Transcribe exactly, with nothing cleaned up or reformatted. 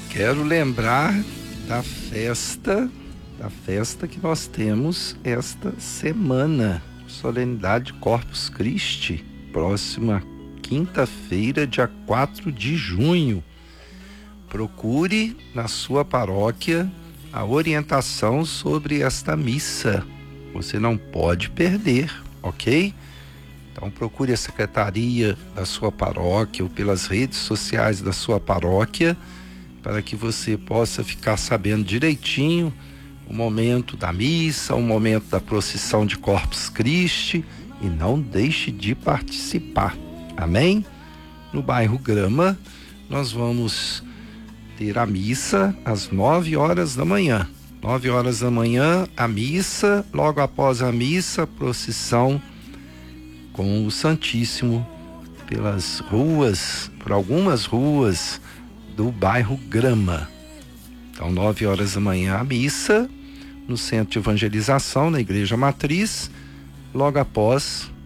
Quero lembrar da festa, da festa que nós temos esta semana, Solenidade Corpus Christi, próxima quinta-feira, dia quatro de junho. Procure na sua paróquia a orientação sobre esta missa. Você não pode perder, ok? Então procure a secretaria da sua paróquia ou pelas redes sociais da sua paróquia para que você possa ficar sabendo direitinho o momento da missa, o momento da procissão de Corpus Christi, e não deixe de participar, amém? No bairro Grama, nós vamos ter a missa às nove horas da manhã. Nove horas da manhã, a missa, logo após a missa, a procissão com o Santíssimo pelas ruas, por algumas ruas do bairro Grama. Então, nove horas da manhã, a missa no Centro de Evangelização, na Igreja Matriz. Logo após,